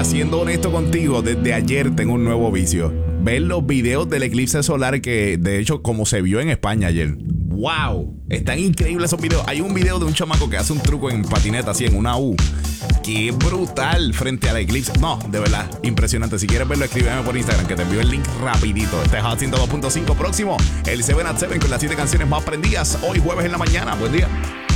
siendo honesto contigo, desde ayer tengo un nuevo vicio. Ver los videos del eclipse solar que, de hecho, como se vio en España ayer. ¡Wow! Están increíbles esos videos. Hay un video de un chamaco que hace un truco en patineta, así en una U. ¡Qué brutal! Frente al eclipse. No, de verdad, impresionante. Si quieres verlo, escríbeme por Instagram, que te envío el link rapidito. Este es Hot 102.5 próximo. El 7 at 7 con las 7 canciones más prendidas. Hoy jueves en la mañana. Buen día.